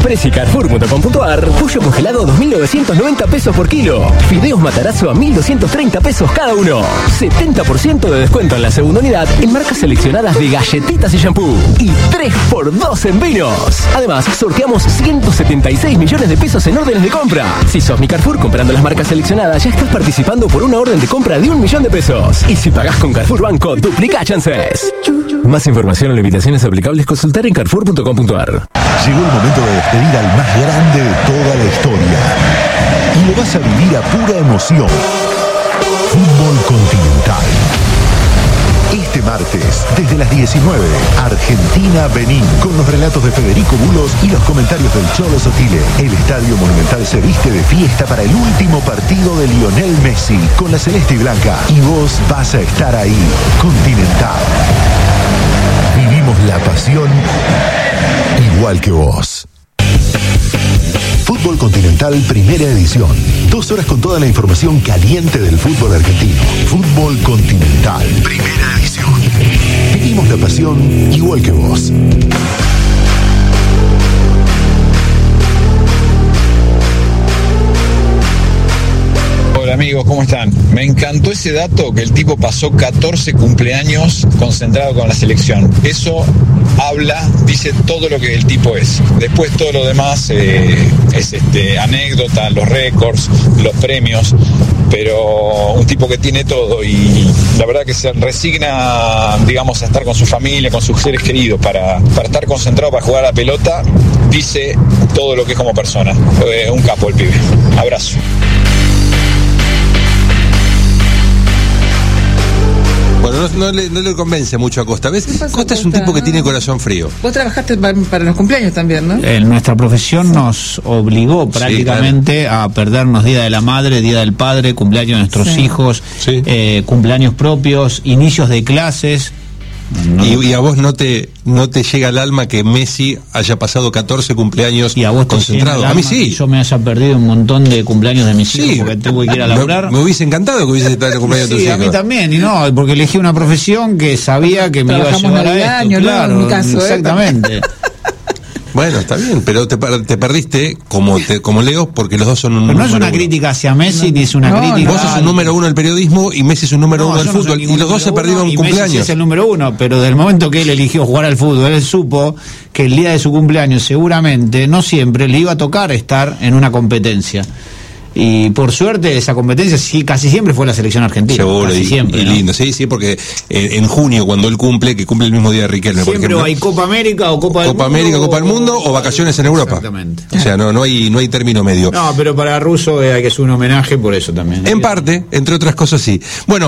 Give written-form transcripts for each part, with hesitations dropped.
Preci Carrefour.com.ar. Pollo congelado 2.990 pesos por kilo. Fideos Matarazzo a 1.230 pesos cada uno. 70% de descuento en la segunda unidad en marcas seleccionadas de galletitas y shampoo. Y 3x2 en vinos. Además, sorteamos 176 millones de pesos en órdenes de compra. Si sos mi Carrefour comprando las marcas seleccionadas, ya estás participando por una orden de compra de 1 millón de pesos. Y si pagás con Carrefour Banco, duplica chances. Más información o limitaciones aplicables, consultar en Carrefour.com.ar. Llegó el momento de despedir al más grande de toda la historia. Y lo vas a vivir a pura emoción. Fútbol Continental. Este martes, desde las 19, Argentina-Benín, con los relatos de Federico Bulos y los comentarios del Cholo Sotile. El Estadio Monumental se viste de fiesta para el último partido de Lionel Messi con la celeste y blanca. Y vos vas a estar ahí. Continental. Vivimos la pasión igual que vos. Fútbol Continental, primera edición. 2 horas con toda la información caliente del fútbol argentino. Fútbol Continental, primera edición. Vivimos la pasión igual que vos. Hola amigos, ¿cómo están? Me encantó ese dato que el tipo pasó 14 cumpleaños concentrado con la selección. Eso dice todo lo que el tipo es. Después todo lo demás es anécdota, los récords, los premios, pero un tipo que tiene todo y la verdad que se resigna, digamos, a estar con su familia, con sus seres queridos para estar concentrado para jugar a la pelota, dice todo lo que es como persona. Un capo el pibe. Abrazo. Bueno, no le convence mucho a Costa. ¿Ves? Costa es un tipo que tiene corazón frío. Vos trabajaste para los cumpleaños también, ¿no? Nuestra profesión nos obligó prácticamente a perdernos Día de la Madre, Día del Padre, cumpleaños de nuestros hijos, cumpleaños propios, inicios de clases. Y a vos no te llega al alma que Messi haya pasado 14 cumpleaños y a vos concentrado. A mí sí. Yo me haya perdido un montón de cumpleaños de mis hijos porque tuve que ir a laburar. Me hubiese encantado que hubiese estado en el cumpleaños de tus hijos. Sí, a mí también, y no, porque elegí una profesión que sabía que me iba a llevar a esto. Claro, en mi caso, exactamente. Bueno, está bien, pero te perdiste como Leo porque los dos son un. Pero no es una crítica hacia Messi ni es una crítica. Vos sos un número 1 del periodismo y Messi es un número 1 del fútbol y los dos se perdieron cumpleaños. Messi es el número 1, pero del momento que él eligió jugar al fútbol, él supo que el día de su cumpleaños seguramente, no siempre, le iba a tocar estar en una competencia. Y por suerte esa competencia casi siempre fue la selección argentina. Seguro, casi siempre, y lindo, sí, porque en junio cuando él cumple el mismo día de Riquelme, siempre por ejemplo, hay Copa América o Copa del Mundo, Copa del Mundo o vacaciones en Europa. Exactamente. O sea, no hay término medio. No, pero para Russo hay que hacer un homenaje por eso también. En parte, entre otras cosas sí. Bueno,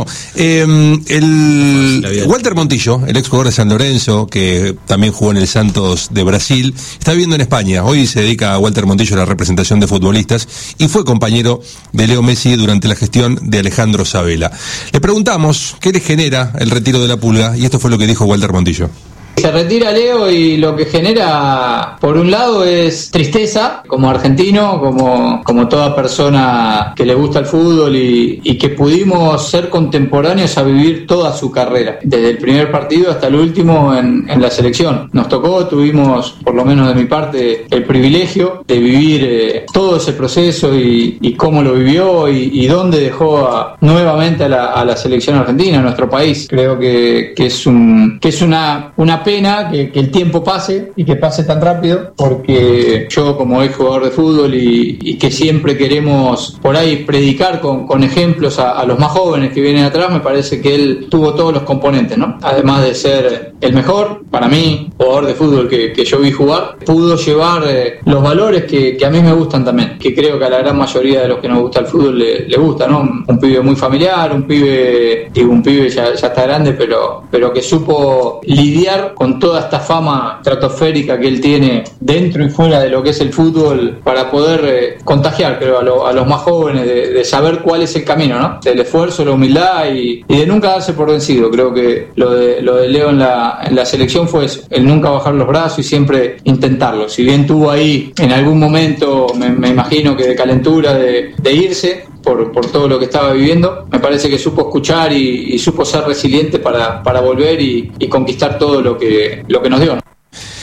Walter Montillo, el ex jugador de San Lorenzo, que también jugó en el Santos de Brasil, está viviendo en España. Hoy se dedica a Walter Montillo a la representación de futbolistas y fue compañero de Leo Messi durante la gestión de Alejandro Sabella. Le preguntamos qué le genera el retiro de la Pulga y esto fue lo que dijo Walter Montillo. Se retira Leo y lo que genera, por un lado, es tristeza, como argentino, como toda persona que le gusta el fútbol y que pudimos ser contemporáneos a vivir toda su carrera, desde el primer partido hasta el último en la selección. Nos tuvimos, por lo menos de mi parte, el privilegio de vivir todo ese proceso y cómo lo vivió y dónde dejó nuevamente a la selección argentina, a nuestro país. Creo que es una pena que el tiempo pase y que pase tan rápido, porque yo como ex jugador de fútbol y que siempre queremos por ahí predicar con ejemplos a los más jóvenes que vienen atrás, me parece que él tuvo todos los componentes, ¿no? Además de ser el mejor, para mí, jugador de fútbol que yo vi jugar, pudo llevar los valores que a mí me gustan también, que creo que a la gran mayoría de los que nos gusta el fútbol le gusta, ¿no? Un pibe muy familiar, un pibe ya está grande, pero que supo lidiar con toda esta fama estratosférica que él tiene dentro y fuera de lo que es el fútbol para poder contagiar, creo, a los más jóvenes de saber cuál es el camino, ¿no? Del esfuerzo, la humildad y de nunca darse por vencido. Creo que lo de Leo en la selección fue eso, el nunca bajar los brazos y siempre intentarlo. Si bien tuvo ahí en algún momento, me imagino que de calentura de irse por todo lo que estaba viviendo, me parece que supo escuchar y supo ser resiliente para volver y conquistar todo lo que nos dio.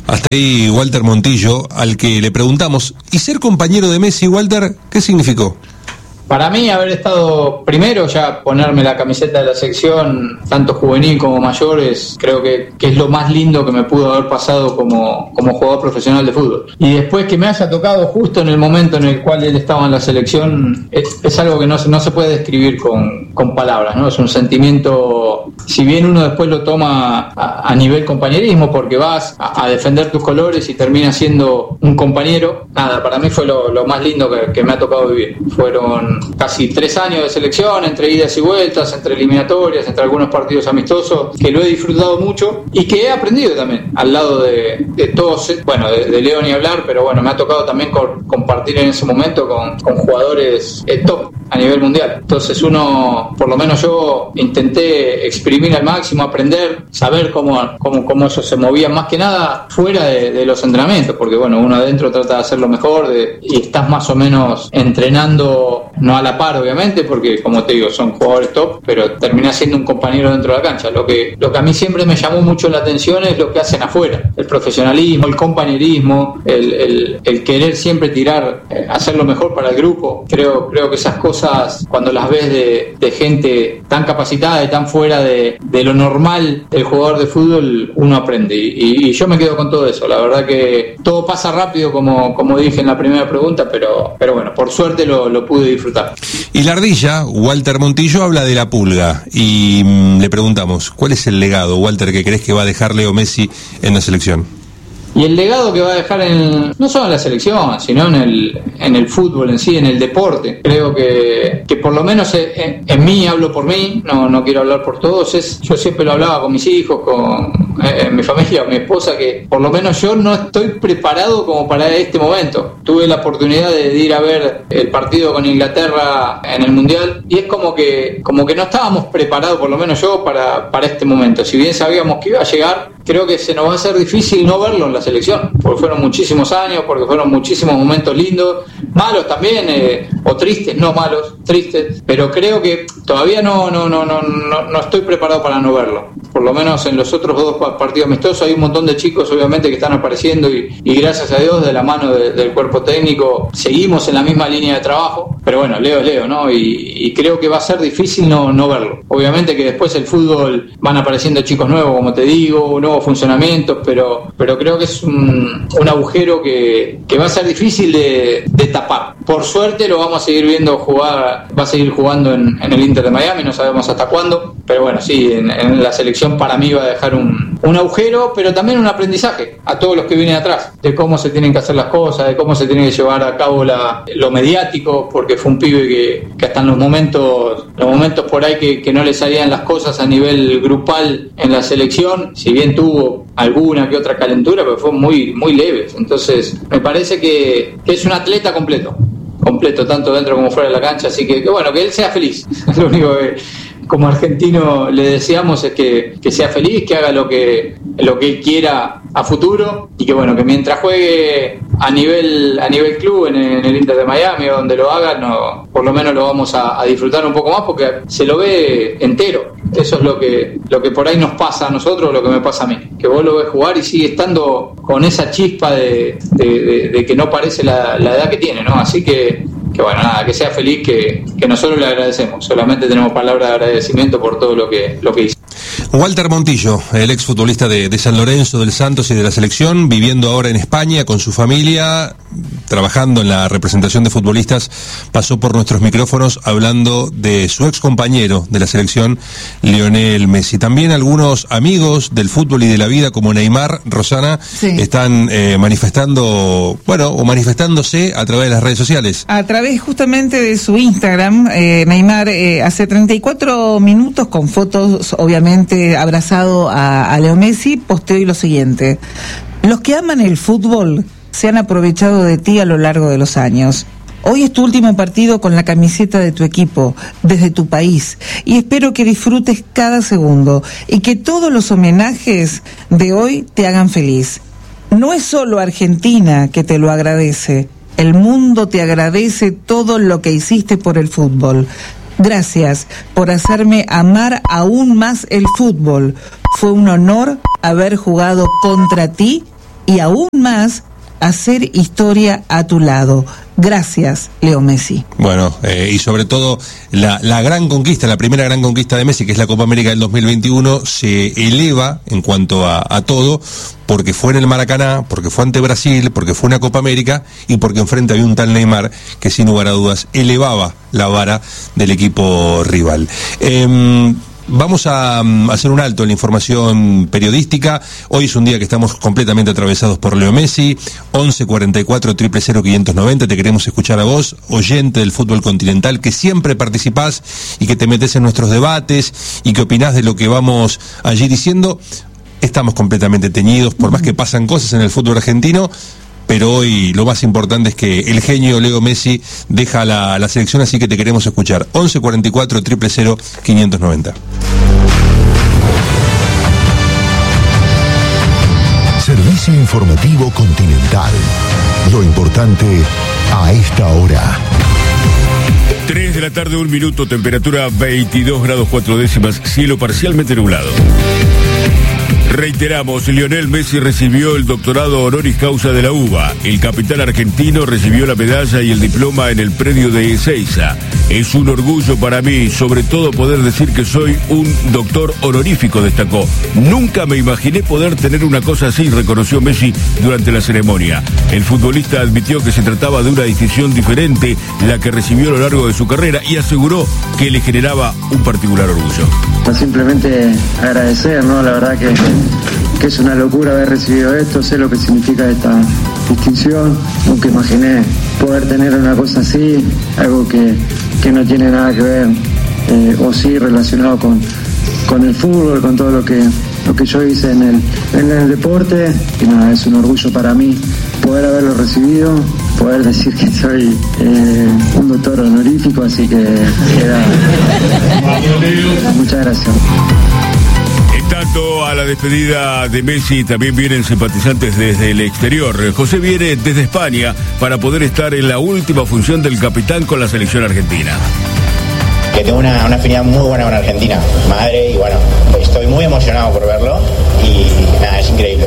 Hasta ahí Walter Montillo, al que le preguntamos, ¿y ser compañero de Messi, Walter, qué significó? Para mí haber estado primero, ya ponerme la camiseta de la sección, tanto juvenil como mayores, creo que es lo más lindo que me pudo haber pasado como jugador profesional de fútbol. Y después que me haya tocado justo en el momento en el cual él estaba en la selección, es algo que no se puede describir con palabras, ¿no? Es un sentimiento, si bien uno después lo toma a nivel compañerismo, porque vas a defender tus colores y terminas siendo un compañero, nada, para mí fue lo más lindo que me ha tocado vivir. Fueron casi 3 años de selección, entre idas y vueltas, entre eliminatorias, entre algunos partidos amistosos, que lo he disfrutado mucho y que he aprendido también, al lado de todos, bueno, de Leo ni hablar, pero bueno, me ha tocado también compartir en ese momento con jugadores top a nivel mundial. Entonces uno, por lo menos yo, intenté exprimir al máximo, aprender, saber cómo ellos se movían, más que nada fuera de los entrenamientos, porque bueno, uno adentro trata de hacerlo mejor y estás más o menos entrenando, no a la par obviamente, porque como te digo, son jugadores top, pero terminás siendo un compañero dentro de la cancha. Lo que a mí siempre me llamó mucho la atención es lo que hacen afuera, el profesionalismo, el compañerismo, el querer siempre tirar, hacer lo mejor para el grupo. Creo que esas cosas, cuando las ves de gente tan capacitada y tan fuera de lo normal del jugador de fútbol, uno aprende, y yo me quedo con todo eso. La verdad que todo pasa rápido, como dije en la primera pregunta, pero bueno, por suerte lo pude disfrutar. Y la ardilla, Walter Montillo, habla de la pulga y le preguntamos, ¿cuál es el legado, Walter, que crees que va a dejar Leo Messi en la selección? Y el legado que va a dejar no solo en la selección, sino en el fútbol en sí, en el deporte. Creo que por lo menos en mí, hablo por mí, no quiero hablar por todos, yo siempre lo hablaba con mis hijos, con mi familia, mi esposa, que por lo menos yo no estoy preparado como para este momento. Tuve la oportunidad de ir a ver el partido con Inglaterra en el Mundial y es como que no estábamos preparados, por lo menos yo, para este momento. Si bien sabíamos que iba a llegar, creo que se nos va a hacer difícil no verlo en la selección, porque fueron muchísimos años, porque fueron muchísimos momentos lindos, malos también, o tristes, no malos, tristes, pero creo que todavía no estoy preparado para no verlo. Por lo menos en los otros 2 partidos amistosos hay un montón de chicos obviamente que están apareciendo y gracias a Dios, de la mano del cuerpo técnico, seguimos en la misma línea de trabajo, pero bueno, Leo es Leo, ¿no? Y creo que va a ser difícil no verlo. Obviamente que después el fútbol van apareciendo chicos nuevos, como te digo, nuevos funcionamientos, pero creo que es un agujero que va a ser difícil de tapar. Por suerte lo vamos a seguir viendo jugar, va a seguir jugando en el Inter de Miami, no sabemos hasta cuándo, pero bueno, sí, en la selección para mí va a dejar un agujero, pero también un aprendizaje a todos los que vienen atrás, de cómo se tienen que hacer las cosas, de cómo se tiene que llevar a cabo lo mediático, porque fue un pibe que hasta en los momentos por ahí que no le salían las cosas a nivel grupal en la selección, si bien tuvo alguna que otra calentura, pero fue muy, muy leves. Entonces me parece que es un atleta completo, tanto dentro como fuera de la cancha, así que bueno, que él sea feliz. Lo único que como argentino le deseamos es que sea feliz, que haga lo que él quiera a futuro, y que bueno, que mientras juegue a nivel club en el Inter de Miami o donde lo haga, por lo menos lo vamos a disfrutar un poco más, porque se lo ve entero. Eso es lo que por ahí nos pasa a nosotros, lo que me pasa a mí, que vos lo ves jugar y sigue estando con esa chispa de que no parece la edad que tiene, ¿no? Así que bueno, nada, que sea feliz, que nosotros le agradecemos, solamente tenemos palabras de agradecimiento por todo lo que hizo. Walter Montillo, el exfutbolista de San Lorenzo, del Santos y de la selección, viviendo ahora en España con su familia, trabajando en la representación de futbolistas, pasó por nuestros micrófonos hablando de su ex compañero de la selección, Lionel Messi. También algunos amigos del fútbol y de la vida, como Neymar, Rosana, sí, están manifestándose a través de las redes sociales. A través justamente de su Instagram, Neymar hace 34 minutos, con fotos obviamente abrazado a Leo Messi, posteó lo siguiente: los que aman el fútbol se han aprovechado de ti a lo largo de los años. Hoy es tu último partido con la camiseta de tu equipo, desde tu país, y espero que disfrutes cada segundo y que todos los homenajes de hoy te hagan feliz. No es solo Argentina que te lo agradece, el mundo te agradece todo lo que hiciste por el fútbol. Gracias por hacerme amar aún más el fútbol. Fue un honor haber jugado contra ti y aún más hacer historia a tu lado. Gracias, Leo Messi. Bueno, y sobre todo la gran conquista, la primera gran conquista de Messi, que es la Copa América del 2021, se eleva en cuanto a todo, porque fue en el Maracaná, porque fue ante Brasil, porque fue una Copa América y porque enfrente había un tal Neymar que sin lugar a dudas elevaba la vara del equipo rival. Vamos a hacer un alto en la información periodística. Hoy es un día que estamos completamente atravesados por Leo Messi. 11 44 000 590. Te queremos escuchar a vos, oyente del fútbol continental, que siempre participás y que te metés en nuestros debates y que opinás de lo que vamos allí diciendo. Estamos completamente teñidos, por más que pasan cosas en el fútbol argentino, pero hoy lo más importante es que el genio Leo Messi deja la selección, así que te queremos escuchar. 11 44 000 590. Servicio informativo Continental. Lo importante a esta hora. 3 de la tarde, 1 minuto, temperatura 22 grados 4 décimas, cielo parcialmente nublado. Reiteramos, Lionel Messi recibió el doctorado honoris causa de la UBA. El capitán argentino recibió la medalla y el diploma en el predio de Ezeiza. Es un orgullo para mí, sobre todo poder decir que soy un doctor honorífico, destacó. Nunca me imaginé poder tener una cosa así, reconoció Messi durante la ceremonia. El futbolista admitió que se trataba de una distinción diferente, la que recibió a lo largo de su carrera, y aseguró que le generaba un particular orgullo. Simplemente agradecer, ¿no? La verdad que es una locura haber recibido esto, sé lo que significa esta distinción, nunca imaginé poder tener una cosa así, algo que no tiene nada que ver, o sí relacionado con el fútbol, con todo lo que yo hice en el deporte, y nada, es un orgullo para mí poder haberlo recibido, poder decir que soy un doctor honorífico, así que muchas gracias. Tanto a la despedida de Messi también vienen simpatizantes desde el exterior. José viene desde España para poder estar en la última función del capitán con la selección argentina. Que tengo una afinidad muy buena con Argentina, madre, y bueno, estoy muy emocionado por verlo y nada, es increíble.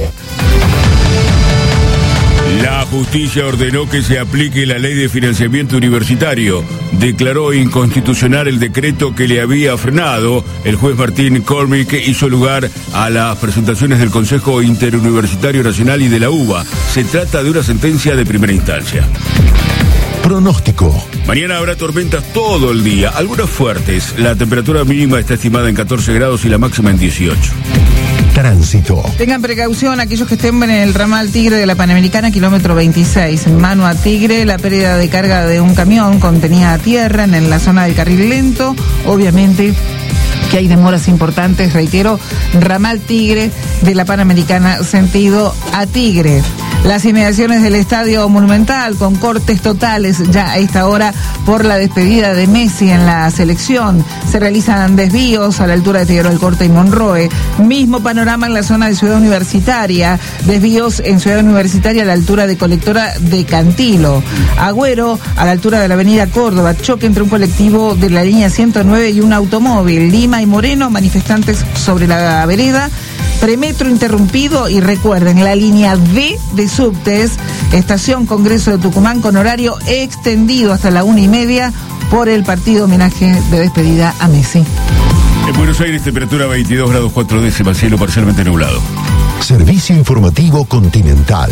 La justicia ordenó que se aplique la ley de financiamiento universitario. Declaró inconstitucional el decreto que le había frenado. El juez Martín Cormick hizo lugar a las presentaciones del Consejo Interuniversitario Nacional y de la UBA. Se trata de una sentencia de primera instancia. Pronóstico. Mañana habrá tormentas todo el día, algunas fuertes. La temperatura mínima está estimada en 14 grados y la máxima en 18. Tránsito. Tengan precaución aquellos que estén en el ramal Tigre de la Panamericana, kilómetro 26. Mano a Tigre, la pérdida de carga de un camión contenida a tierra en la zona del carril lento. Obviamente que hay demoras importantes, reitero, ramal Tigre de la Panamericana, sentido a Tigre. Las inmediaciones del Estadio Monumental con cortes totales ya a esta hora por la despedida de Messi en la selección. Se realizan desvíos a la altura de Figueroa del Corte y Monroe. Mismo panorama en la zona de Ciudad Universitaria. Desvíos en Ciudad Universitaria a la altura de Colectora de Cantilo. Agüero a la altura de la avenida Córdoba. Choque entre un colectivo de la línea 109 y un automóvil. Lima y Moreno, manifestantes sobre la vereda. Premetro interrumpido y recuerden, la línea D de subtes, Estación Congreso de Tucumán con horario extendido hasta la 1:30 por el partido homenaje de despedida a Messi. En Buenos Aires, temperatura 22 grados 4 décimas, cielo parcialmente nublado. Servicio informativo Continental.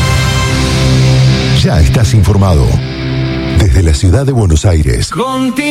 Ya estás informado. Desde la ciudad de Buenos Aires.